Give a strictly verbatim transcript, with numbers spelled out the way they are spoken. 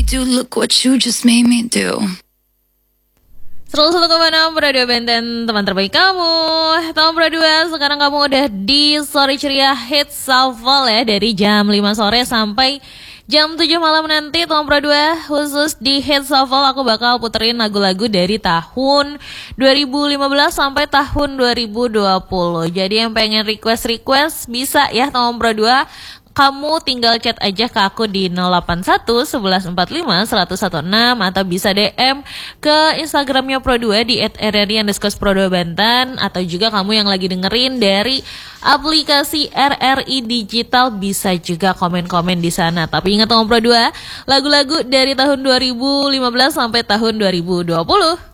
do, look what you just made me do. seratus satu koma enam Radio Benten, teman terbaik kamu. Tahun dua, sekarang kamu udah di Sore Ceria Hit Shuffle ya. Dari jam lima sore sampai jam tujuh malam nanti. Tahun dua khusus di Hit Shuffle aku bakal puterin lagu-lagu dari tahun dua ribu lima belas sampai tahun dua ribu dua puluh. Jadi yang pengen request-request bisa ya tahun dua. Kamu tinggal chat aja ke aku di nol delapan satu satu satu empat lima satu satu enam atau bisa D M ke Instagramnya Pro dua di et r r i underscore pro dua Banten, atau juga kamu yang lagi dengerin dari aplikasi R R I Digital bisa juga komen-komen di sana. Tapi ingat Om Pro dua, lagu-lagu dari tahun dua ribu lima belas sampai tahun dua ribu dua puluh.